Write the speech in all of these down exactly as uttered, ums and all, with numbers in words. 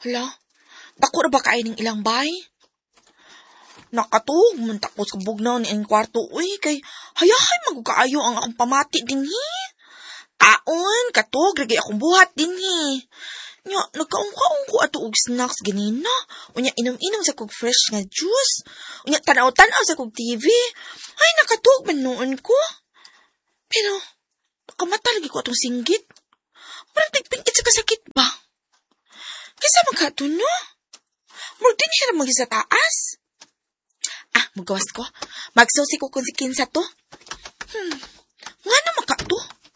Hala, dako na ba kain ng ilang bay? Nakatug, muntakos kabog na ni ang kwarto, uy, kay hayahay magkaayo ang akong pamati din, hi. Taon, katog, lagay akong buhat din, hi. Nya, nagkaungkaong ko ato og snacks ganina. Unya, inom-inom sa kog fresh nga juice. Unya, tanaw-tanaw sa kog T V. Ay, nakatug man noon ko. Pero, nakamata lagi ko atong singgit. Parang nagpingit sa kasakit ba? Kaysa magkato, no? Murag din siya na magi sa taas. Ah, magawas ko. Magsusi ko kung si Kinsa to. Hmm, nga na makato.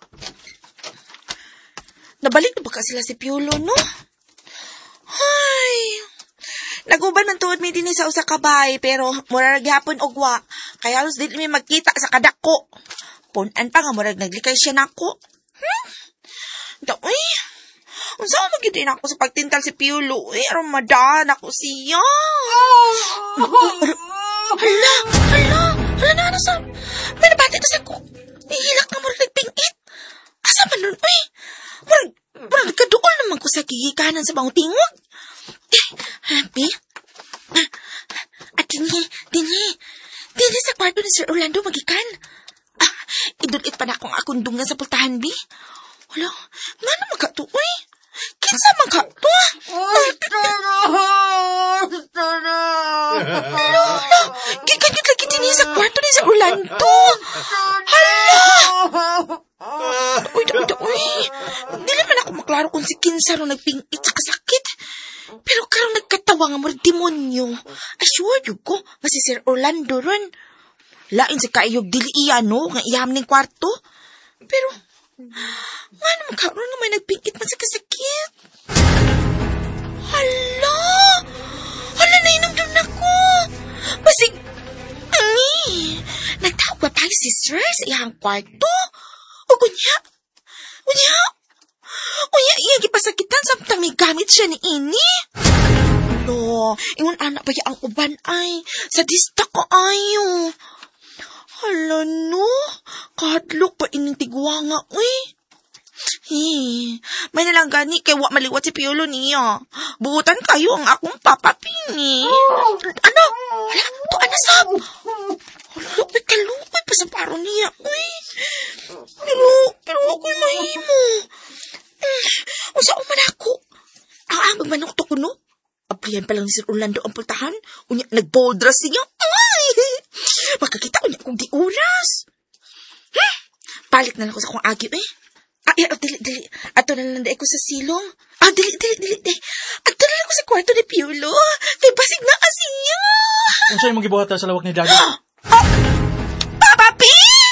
Nabalik na baka sila si Piolo, no? Ay, naguban man tuod mi din sa usa ka bay, pero murag gyapon ogwa. Kaya halos dili mi magkita sa kadako. Punan pa nga murag naglikay siya nako. Hmm? Daoy. Unsa mo magid ako sa pagtintal si Piolo? Eh, aron madan ako siya. Hala, hala, hala na na sa. May nabati na sa ko. Nihilak na murag nagpingit. Asa man nun, uy? Murag, murag nagkaduol naman ko sa kikikanan sa bang tingog. Eh, happy? At dinhi, dinhi. Dinhi sa kwarto ni Sir Orlando magikan. Ah, idulit pa na akong akundungan sa pultahan, bi. Wala, nga na magkato, uy. Kinsa magkato? Hala, hala. Gigagit lagi dinhi sa kwarto ni Sir Orlando. Hala! Uy, uy, uy. Dili man ako maklaro kung si Kinsa ro nagpingit sa kasakit. Pero karong nagkatawa nga murag demonyo. Assured yun ko nga si Sir Orlando ron. Lain sa kaiyog dili iya, no? Nga iyam ning kwarto. Pero, nga naman karon nga may nagpingit man sa kasakit. Hala! Hala, nainom-dum na ko. Basig, ani, nagtawag ba tayo si Sir sa iyang kwarto? O kunya, kunya, kunya iya gipasakitan samtang may gamit siya ni ini. Lo, ingon anak ba ang uban ay, sadista ko ayo. Hala no, kahadlok pa ining tigwa nga, uy. Hey, may nalang gani kay wa maliwat si Piolo niya. Buutan kayo ang akong papapini. Ano? Hala, to anasab. Hala, lupit ka lupit pa sa paro niya, uy. Pero, pero ako'y mahimo. Unsa man ako? Ang amag manok to ko, no? Aplihan pa lang ni Sir Orlando ang pultahan. Unya, nag-boldras siya. Ay! Makakita ko niya kung di oras. Hmm? Palit na lang ko sa kong agyo, eh. Ah, yeah, oh, dili, dili. Ato na lang ko sa silong. Ah, dili, dili, dili, dili. Ato na lang ko sa kwarto ni Piolo. Kay basig na asiya. Ano sa'yo mong gibuhata sa lawak ni Daddy? Oh! Papa P!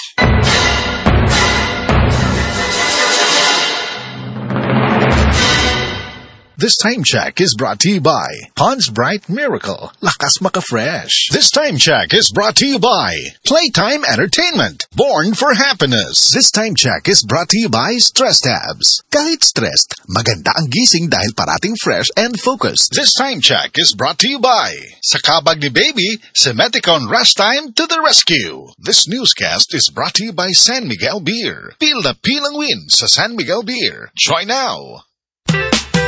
This time check is brought to you by Pond's Bright Miracle, Lakas Maka-Fresh. This time check is brought to you by Playtime Entertainment, Born for Happiness. This time check is brought to you by Stress Tabs. Kahit stressed, maganda ang gising dahil parating fresh and focused. This time check is brought to you by Sa kabag ni Baby, Semeticon Rush Time to the Rescue. This newscast is brought to you by San Miguel Beer. Peel na peel ang win sa San Miguel Beer. Join now!